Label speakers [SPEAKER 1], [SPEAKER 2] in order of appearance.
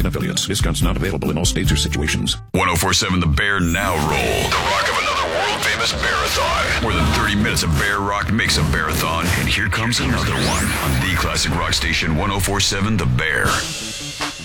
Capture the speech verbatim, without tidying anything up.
[SPEAKER 1] and affiliates. Discounts not available in all states or situations.
[SPEAKER 2] one oh four point seven The Bear now roll. The rock of another world-famous Bearathon. More than thirty minutes of Bear Rock makes a Bearathon, and here comes another one on the classic rock station one oh four point seven The Bear.